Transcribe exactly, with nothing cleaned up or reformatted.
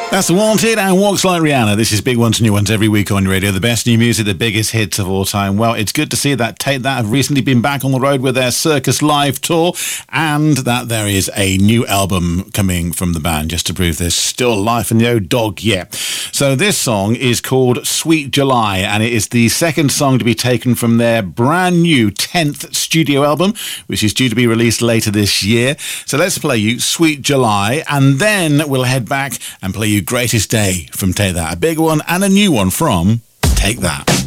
That's The Wanted and Walks Like Rihanna. This is Big Ones, New Ones every week on your radio. The best new music, the biggest hits of all time. Well, it's good to see that Take That have recently been back on the road with their Circus Live tour, and that there is a new album coming from the band, just to prove there's still life in the old dog yet. So this song is called Sweet July, and it is the second song to be taken from their brand new tenth studio album, which is due to be released later this year. So let's play you Sweet July, and then we'll head back and play you Greatest Day from Take That. A big one and a new one from Take That.